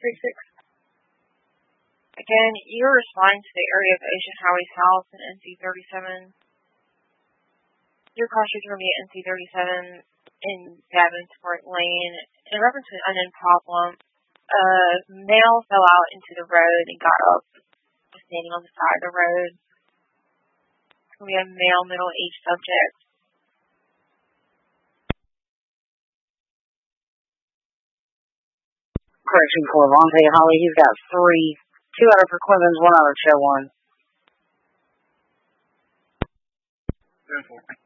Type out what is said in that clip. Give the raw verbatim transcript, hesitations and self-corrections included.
three six. Again, you're responding to the area of Ocean Highway South and N C thirty-seven. Your cross streets are going to be at N C thirty-seven in Davenport Lane. In reference to an unknown problem, a male fell out into the road and got up, standing on the side of the road. It's going to be a male middle-aged subject. Correction for Lante Holly. He's got three. Two out of for Clemens, one out of show one. Ten four.